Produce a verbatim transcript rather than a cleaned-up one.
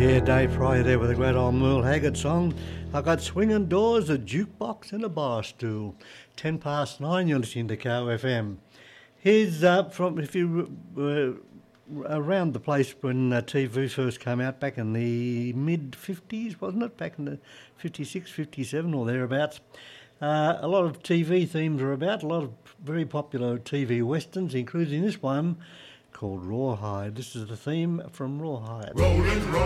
Yeah, Dave Pryor there with a great old Merle Haggard song. I got swinging doors, a jukebox and a bar stool. Ten past nine, you're listening to Cow F M. Here's uh, from, if you were around the place when uh, T V first came out back in the mid-fifties, wasn't it? Back in the fifty-six, fifty-seven or thereabouts. Uh, a lot of T V themes are about, a lot of very popular T V westerns, including this one called Rawhide. This is the theme from Rawhide. Rolling, rolling.